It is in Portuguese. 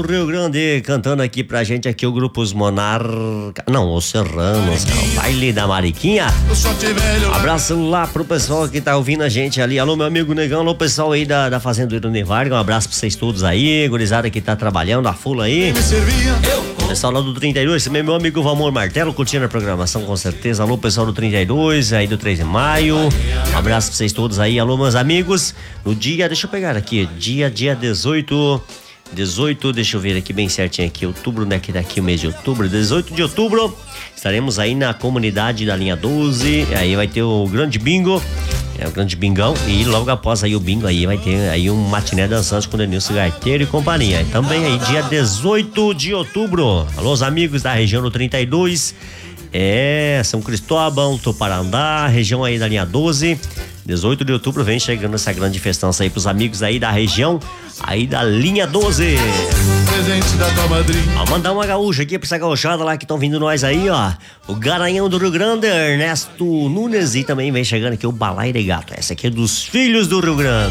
Rio Grande, cantando aqui pra gente aqui o grupo Os Monarca, não, os Serranos, o baile da Mariquinha. Um abraço lá pro pessoal que tá ouvindo a gente ali. Alô, meu amigo Negão, alô, pessoal aí da Fazenda Irone Vargas, um abraço pra vocês todos aí, gurizada que tá trabalhando a full aí. Pessoal lá do 32, também meu amigo Valmor Martelo, curtindo a programação com certeza. Alô, pessoal do 32, aí do 3 de maio. Um abraço pra vocês todos aí. Alô, meus amigos. No dia, deixa eu pegar aqui, dia 18, deixa eu ver aqui bem certinho aqui, outubro, né, que daqui o mês de outubro, 18 de outubro, estaremos aí na comunidade da linha 12, aí vai ter o grande bingo, o grande bingão, e logo após aí o bingo aí vai ter aí um matiné dançante com o Denilson Gaiteiro e companhia. E também aí dia 18 de outubro, alô os amigos da região do 32, São Cristóvão, Tuparandá, região aí da linha 12, 18 de outubro vem chegando essa grande festança aí pros amigos aí da região, aí da linha 12. Presente da tua madrinha. Ó, mandar uma gaúcha aqui pra essa gauchada lá que estão vindo nós aí, ó. O Garanhão do Rio Grande, Ernesto Nunes, e também vem chegando aqui o Balai de Gato. Essa aqui é dos Filhos do Rio Grande.